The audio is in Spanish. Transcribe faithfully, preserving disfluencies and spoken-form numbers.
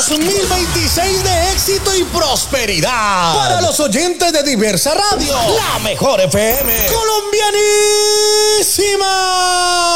dos mil veintiséis de éxito y prosperidad para los oyentes de Diversa Radio, la mejor F M colombianísima.